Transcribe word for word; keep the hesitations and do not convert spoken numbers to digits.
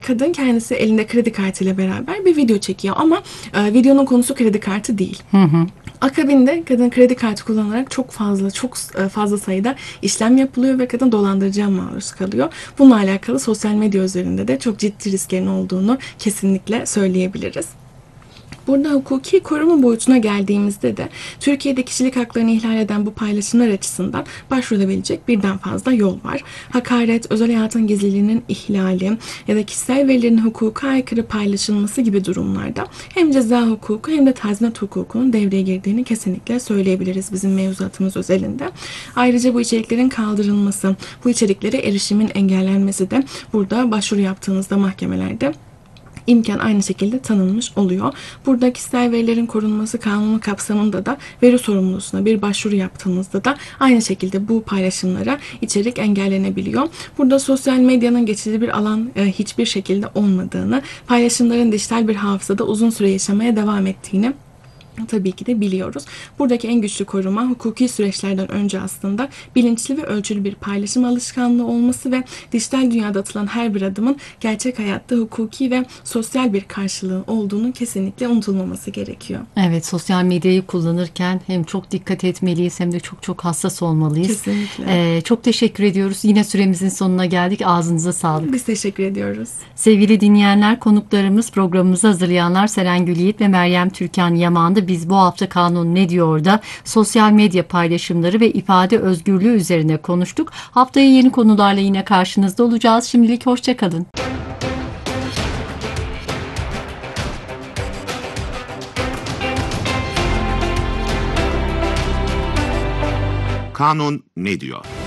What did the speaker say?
Kadın kendisi elinde kredi kartıyla beraber bir video çekiyor ama e, videonun konusu kredi kartı değil. Hı hı. Akabinde kadın kredi kartı kullanarak çok fazla çok e, fazla sayıda işlem yapılıyor ve kadın dolandırıcıya maruz kalıyor. Bununla alakalı sosyal medya üzerinde de çok ciddi risklerin olduğunu kesinlikle söyleyebiliriz. Burada hukuki koruma boyutuna geldiğimizde de Türkiye'de kişilik haklarını ihlal eden bu paylaşımlar açısından başvurulabilecek birden fazla yol var. Hakaret, özel hayatın gizliliğinin ihlali ya da kişisel verilerin hukuka aykırı paylaşılması gibi durumlarda hem ceza hukuku hem de tazminat hukukunun devreye girdiğini kesinlikle söyleyebiliriz bizim mevzuatımız özelinde. Ayrıca bu içeriklerin kaldırılması, bu içeriklere erişimin engellenmesi de burada başvuru yaptığınızda mahkemelerde imkan aynı şekilde tanınmış oluyor. Burada kişisel verilerin korunması kanunu kapsamında da veri sorumlusuna bir başvuru yaptığınızda da aynı şekilde bu paylaşımlara içerik engellenebiliyor. Burada sosyal medyanın geçici bir alan e, hiçbir şekilde olmadığını, paylaşımların dijital bir hafızada uzun süre yaşamaya devam ettiğini tabii ki de biliyoruz. Buradaki en güçlü koruma hukuki süreçlerden önce aslında bilinçli ve ölçülü bir paylaşım alışkanlığı olması ve dijital dünyada atılan her bir adımın gerçek hayatta hukuki ve sosyal bir karşılığı olduğunu kesinlikle unutulmaması gerekiyor. Evet, sosyal medyayı kullanırken hem çok dikkat etmeliyiz hem de çok çok hassas olmalıyız. Kesinlikle. Ee, çok teşekkür ediyoruz. Yine süremizin sonuna geldik. Ağzınıza sağlık. Biz teşekkür ediyoruz. Sevgili dinleyenler, konuklarımız, programımızı hazırlayanlar Seren Gülyiğit ve Meryem Türkan Yaman'dı. Biz bu hafta Kanun Ne Diyor da sosyal medya paylaşımları ve ifade özgürlüğü üzerine konuştuk. Haftaya yeni konularla yine karşınızda olacağız. Şimdilik hoşça kalın. Kanun ne diyor?